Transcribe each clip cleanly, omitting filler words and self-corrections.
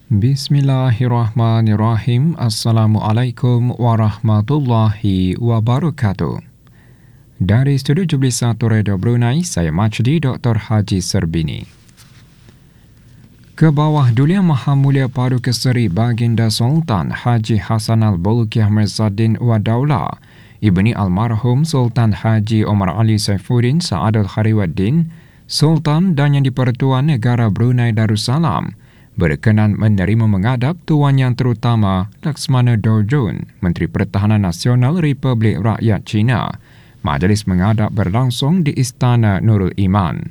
Bismillahirrahmanirrahim. Assalamualaikum warahmatullahi wabarakatuh. Dari Studio Jublis 1 Radio Brunei, saya Majdi Dr. Haji Serbini. Kebawah Duli Yang Maha Mulia Paduka Seri Baginda Sultan Haji Hassanal Bolkiah Mirzaddin Wadaula, Ibni Almarhum Sultan Haji Omar Ali Saifuddin Saadul Khairuddin, Sultan dan Yang di-Pertuan Negara Brunei Darussalam, berkenan menerima menghadap Tuan Yang Terutama Laksmana Dorjun, Menteri Pertahanan Nasional Republik Rakyat China. Majlis menghadap berlangsung di Istana Nurul Iman.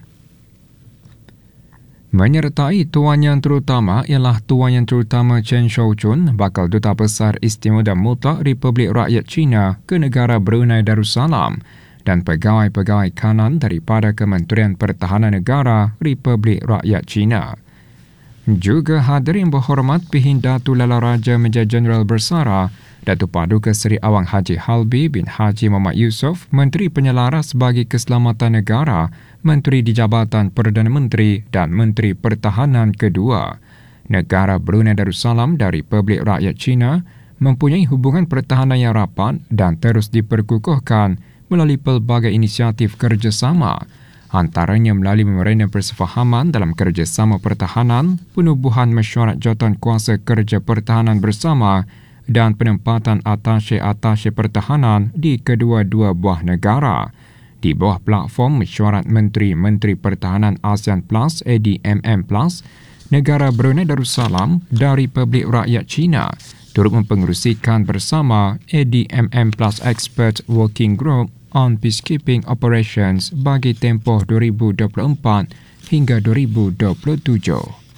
Menyertai Tuan Yang Terutama ialah Tuan Yang Terutama Chen Shouchun, Bakal Duta Besar Istimewa dan Mutlak Republik Rakyat China ke negara Brunei Darussalam, dan pegawai-pegawai kanan daripada Kementerian Pertahanan Negara Republik Rakyat China. Juga hadir yang berhormat Pihin Datuk Lala Raja Major Jeneral Bersara Datuk Paduka Seri Awang Haji Halbi bin Haji Muhammad Yusof, Menteri Penyelaras bagi Keselamatan Negara, Menteri di Jabatan Perdana Menteri dan Menteri Pertahanan kedua. Negara Brunei Darussalam dari Republik Rakyat China mempunyai hubungan pertahanan yang rapat dan terus diperkukuhkan melalui pelbagai inisiatif kerjasama, antaranya melalui memorandum persefahaman dalam kerjasama pertahanan, penubuhan mesyuarat jawatan kuasa kerja pertahanan bersama dan penempatan atasye-atasye pertahanan di kedua-dua buah negara. Di bawah platform mesyuarat Menteri-Menteri Pertahanan ASEAN Plus ADMM Plus, negara Brunei Darussalam dari Republik Rakyat China turut mempengerusikan bersama ADMM Plus Expert Working Group on Peacekeeping Operations bagi tempoh 2024 hingga 2027.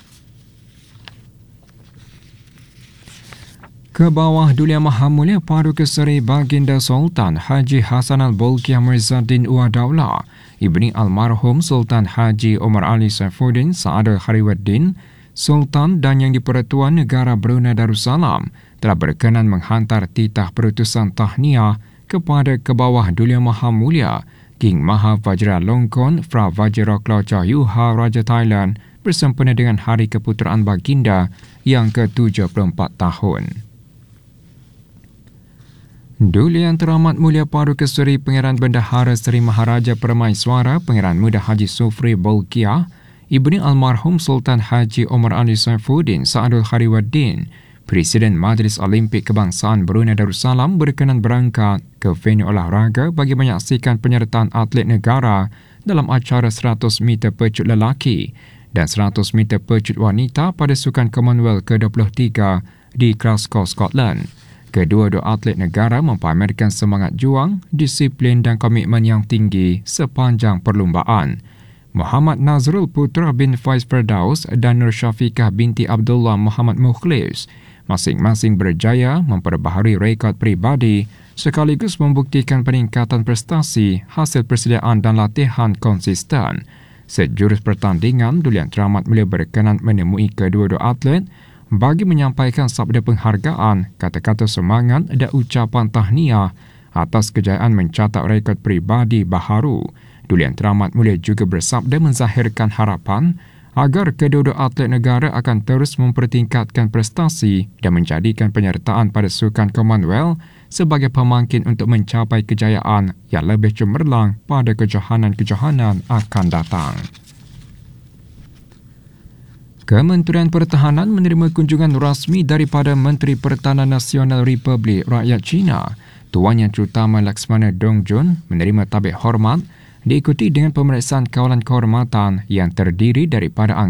Kebawah Duli Yang Maha Mulia Paduka Seri Baginda Sultan Haji Hassanal Bolkiah Mirzaddin Wadaula, Ibni Almarhum Sultan Haji Omar Ali Saifuddin Saadul Khairuddin, Sultan dan Yang di-Pertuan Negara Brunei Darussalam telah berkenan menghantar titah perutusan tahniah kepada Kebawah Duli Yang Maha Mulia King Maha Vajiralongkorn Fra Vajiralongkorn Yuha Raja Thailand bersempena dengan Hari Keputeraan Baginda yang ke-74 tahun. Duli Yang Teramat Mulia Paduka Seri Pangeran Bendahara Seri Maharaja Permaiswara Pangeran Muda Haji Sufri Bolkiah, Ibni Almarhum Sultan Haji Omar Ali Saifuddin Saadul Khairuddin, Presiden Majlis Olimpik Kebangsaan Brunei Darussalam berkenan berangkat ke venue olahraga bagi menyaksikan penyertaan atlet negara dalam acara 100 meter pecut lelaki dan 100 meter pecut wanita pada Sukan Commonwealth ke-23 di Glasgow, Scotland. Kedua-dua atlet negara mempamerkan semangat juang, disiplin dan komitmen yang tinggi sepanjang perlumbaan. Muhammad Nazrul Putra bin Faiz Firdaus dan Nur Syafiqah binti Abdullah Muhammad Mukhlis masing-masing berjaya memperbaharui rekod peribadi sekaligus membuktikan peningkatan prestasi hasil persediaan dan latihan konsisten. Sejurus pertandingan, Duli Yang Teramat Mulia berkenan menemui kedua-dua atlet bagi menyampaikan sabda penghargaan, kata-kata semangat dan ucapan tahniah atas kejayaan mencatat rekod peribadi baharu. Duli Yang Teramat Mulia juga bersabda menzahirkan harapan agar kedua-dua atlet negara akan terus mempertingkatkan prestasi dan menjadikan penyertaan pada Sukan Commonwealth sebagai pemangkin untuk mencapai kejayaan yang lebih cemerlang pada kejohanan-kejohanan akan datang. Kementerian Pertahanan menerima kunjungan rasmi daripada Menteri Pertahanan Nasional Republik Rakyat China. Tuan Yang Terutama Laksmana Dorjun menerima tabik hormat diikuti dengan pemeriksaan kawalan kehormatan yang terdiri daripada